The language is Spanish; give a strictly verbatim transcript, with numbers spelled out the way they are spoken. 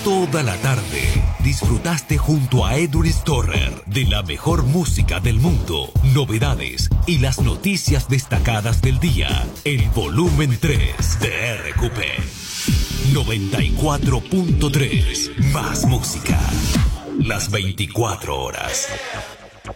Toda la tarde disfrutaste junto a Edwin Storer de la mejor música del mundo, novedades y las noticias destacadas del día. El volumen tres de R Q P. noventa y cuatro punto tres. Más música. Las veinticuatro horas.